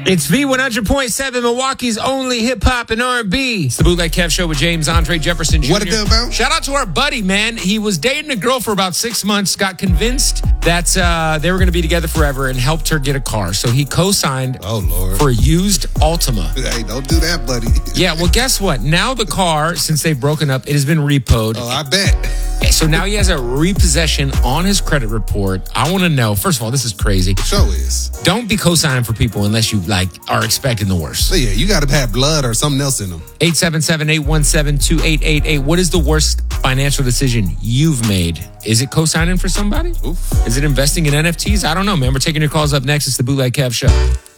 It's V100.7, Milwaukee's only hip-hop and R&B. It's the Bootleg Kev Show with James Andre Jefferson Jr. What it do about? Shout out to our buddy, man. He was dating a girl for about 6 months, got convinced that they were going to be together forever, and helped her get a car. So he co-signed for a used Altima. Hey, don't do that, buddy. Yeah, well, guess what? Now the car, since they've broken up, it has been repoed. Oh, I bet. So now he has a repossession on his credit report. I want to know, first of all, this is crazy. Sure is. Don't be co-signing for people unless you are expecting the worst. So yeah, you got to have blood or something else in them. 877-817-2888. What is the worst financial decision you've made? Is it co-signing for somebody? Oof. Is it investing in NFTs? I don't know, man. We're taking your calls up next. It's the Bootleg Kev Show.